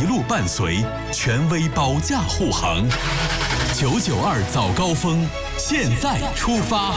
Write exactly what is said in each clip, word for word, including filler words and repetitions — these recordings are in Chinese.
路伴随，权威保驾护航。九九二早高峰，现在出发。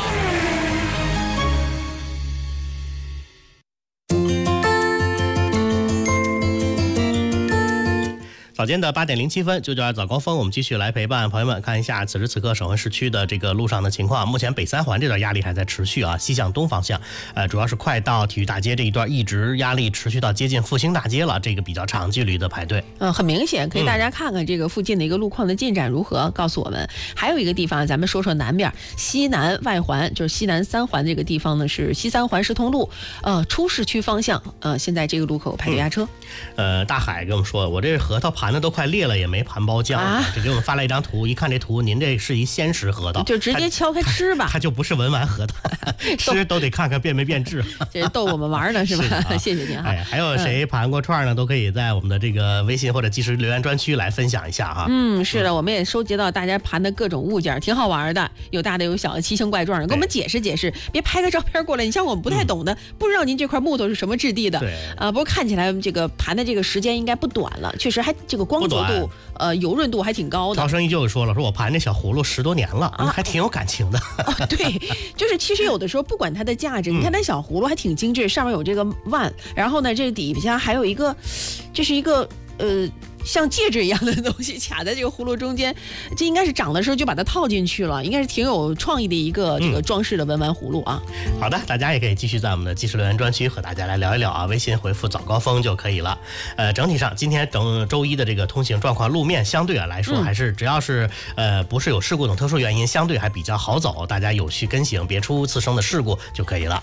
早间的八点零七分，九九二早高峰，我们继续来陪伴朋友们看一下此时此刻省会市区的这个路上的情况。目前北三环这段压力还在持续啊，西向东方向，呃，主要是快到体育大街这一段一直压力持续到接近复兴大街了，这个比较长距离的排队。 嗯，很明显，可以大家看看这个附近的一个路况的进展如何，告诉我们。还有一个地方，咱们说说南边西南外环，就是西南三环这个地方呢是西三环石通路，呃，出市区方向，呃，现在这个路口排队压车。 嗯、呃，大海跟我们说，我这核桃盘的都快裂了，也没盘包浆啊！这给我们发了一张图，一看这图，您这是一鲜食核桃， 就直接敲开吃吧。 它就不是文玩核桃，吃都得看看变没变质。 这是逗我们玩呢，是吧？是啊、谢谢您哈、啊。 哎，还有谁盘过串呢？嗯、都可以在我们的这个微信或者即时留言专区来分享一下哈。 嗯，是的，我们也收集到大家盘的各种物件，挺好玩的，有大的有小的，奇形怪状的，给我们解释解释，别拍个照片过来。你像我们不太懂的，嗯、不知道您这块木头是什么质地的。 对啊、呃，不过看起来这个盘的这个时间应该不短了，确实还这个光泽度。呃，油润度还挺高的。 涛声依旧说了，说我盘这小葫芦十多年了，啊、还挺有感情的。 哦，对，就是其实有的时候不管它的价值，嗯、你看它小葫芦还挺精致，上面有这个腕，然后呢，这底下还有一个，这是一个呃。像戒指一样的东西卡在这个葫芦中间，这应该是长的时候就把它套进去了，应该是挺有创意的一个这个装饰的文玩葫芦啊。 嗯、好的，大家也可以继续在我们的即时留言专区和大家来聊一聊啊，微信回复早高峰就可以了。呃，整体上今天等周一的这个通行状况，路面相对来说还是只要是呃不是有事故等特殊原因，相对还比较好走，大家有序跟行，别出次生的事故就可以了。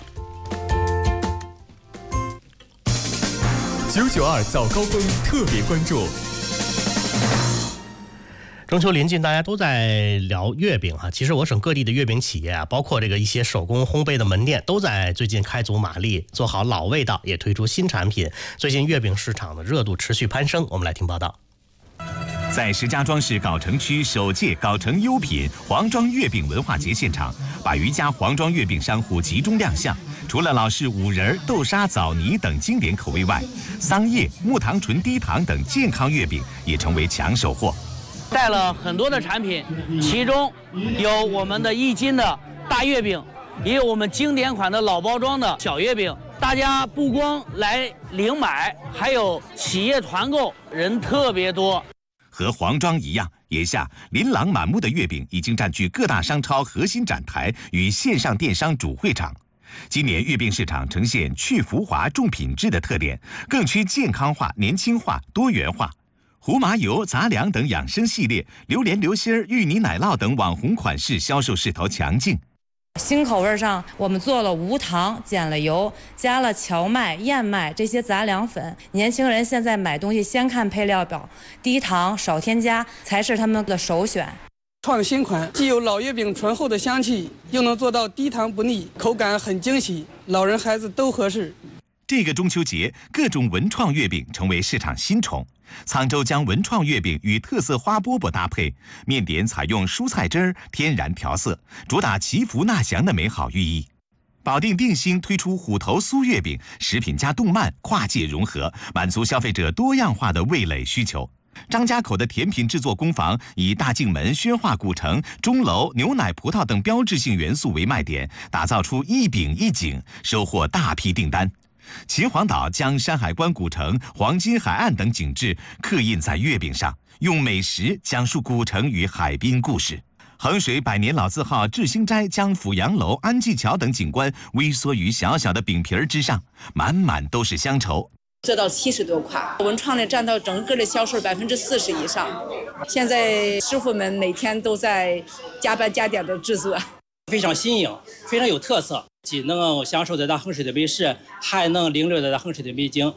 九九二早高峰特别关注。 中秋临近，大家都在聊月饼啊。其实我省各地的月饼企业啊，包括这个一些手工烘焙的门店，都在最近开足马力，做好老味道，也推出新产品。最近月饼市场的热度持续攀升。我们来听报道。 在石家庄市藁城区首届藁城优品黄庄月饼文化节现场，百余家黄庄月饼商户集中亮相。除了老式五仁、豆沙、枣泥等经典口味外，桑叶、木糖醇低糖等健康月饼也成为抢手货。 带了很多的产品，其中有我们的一斤的大月饼，也有我们经典款的老包装的小月饼。大家不光来领买，还有企业团购，人特别多。 和黄庄一样，眼下琳琅满目的月饼已经占据各大商超核心展台与线上电商主会场。今年月饼市场呈现去浮华重品质的特点，更趋健康化、年轻化、多元化。胡麻油、杂粮等养生系列，榴莲流心儿、芋泥奶酪等网红款式销售势头强劲。 新口味上，我们做了无糖，减了油，加了荞麦、燕麦这些杂粮粉。年轻人现在买东西先看配料表，低糖少添加才是他们的首选。 创新款既有老月饼醇厚的香气，又能做到低糖不腻，口感很惊喜，老人孩子都合适。 这个中秋节，各种文创月饼成为市场新宠。沧州将文创月饼与特色花饽饽搭配，面点采用蔬菜汁儿天然调色，主打祈福纳祥的美好寓意。保定定兴推出虎头酥月饼，食品加动漫跨界融合，满足消费者多样化的味蕾需求。张家口的甜品制作工坊以大镜门、宣化古城、钟楼、牛奶、葡萄等标志性元素为卖点，打造出一饼一景，收获大批订单。秦皇岛将山海关古城、黄金海岸等景致刻印在月饼上，用美食讲述古城与海滨故事。衡水百年老字号智兴斋将阜阳楼、安济桥等景观微缩于小小的饼皮儿之上，满满都是乡愁。 做到七十多块，文创呢占到整个的销售百分之四十以上。现在师傅们每天都在加班加点的制作， 非常新颖，非常有特色，既能享受得到衡水的美食，还能领略得到衡水的美景。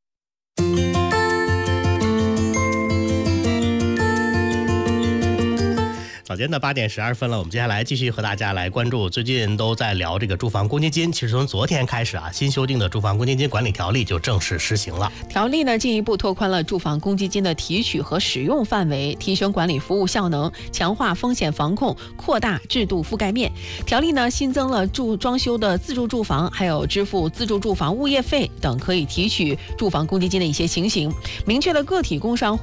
早间的八点十二分了，我们接下来继续和大家来关注，最近都在聊这个住房公积金。其实从昨天开始啊，新修订的住房公积金管理条例就正式施行了。 条例呢进一步拓宽了住房公积金的提取和使用范围，提升管理服务效能，强化风险防控，扩大制度覆盖面。条例呢新增了住装修的自住住房，还有支付自住住房物业费等可以提取住房公积金的一些情形，明确了个体工商